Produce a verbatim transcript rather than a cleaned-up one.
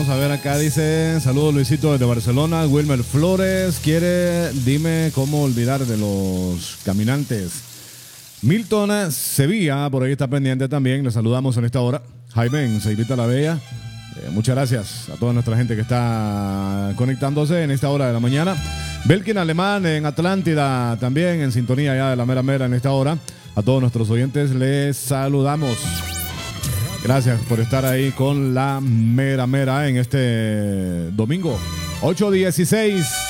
Vamos a ver acá, dice, saludos Luisito desde Barcelona. Wilmer Flores quiere, dime cómo olvidar de los caminantes. Milton Sevilla, por ahí está pendiente también. Le saludamos en esta hora. Jaime, en Ceibita la Bella. Eh, muchas gracias a toda nuestra gente que está conectándose en esta hora de la mañana. Belkin Alemán en Atlántida, también en sintonía ya de la mera mera en esta hora. A todos nuestros oyentes les saludamos. Gracias por estar ahí con la mera mera en este domingo ocho dieciséis.